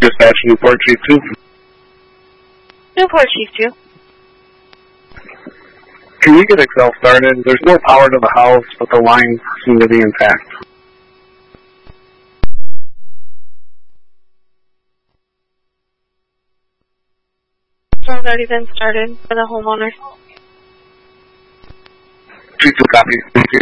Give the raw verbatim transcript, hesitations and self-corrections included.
Dispatch Newport Chief two. Newport Chief two. Can you get Excel started? There's no power to the house, but the lines seem to be intact. Phone's already been started for the homeowner. Chief two copy. Thank you.